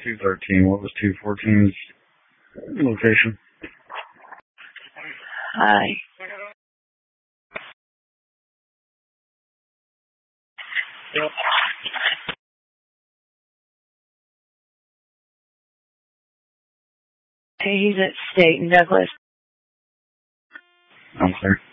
213. What was 214's location? Hi. He's at State in Douglas. I'm sorry.